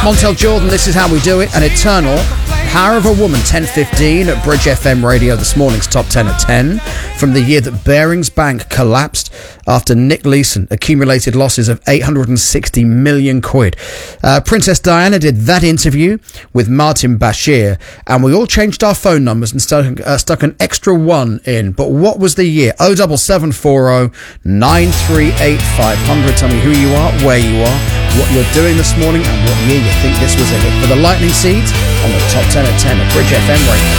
Montel Jordan, This Is How We Do It, and Eternal, Power of a Woman, 10:15 at Bridge FM Radio, this morning's Top 10 at 10, from the year that Barings Bank collapsed after Nick Leeson accumulated losses of 860 million quid. Princess Diana did that interview with Martin Bashir, and we all changed our phone numbers and stuck an extra one in. But what was the year? 07740 938 500. Tell me who you are, where you are, what you're doing this morning, and what year you think this was in. For the Lightning Seeds on the Top 10 at 10 at Bridge FM Radio.